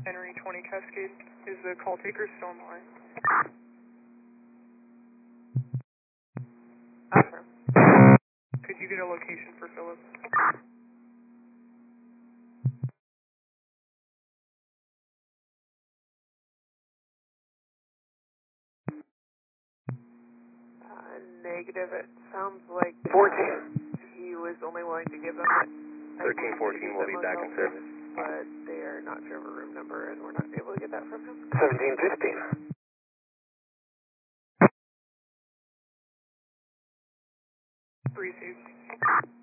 Henry 20 Cascade. Is the call taker still on the line? Affirm. Could you get a location for Phillips? Negative. It sounds like 14. he was only willing to give them 1314 will be back in service. But they are not sure of a room number, and we're not able to get that from him. 1715. Received.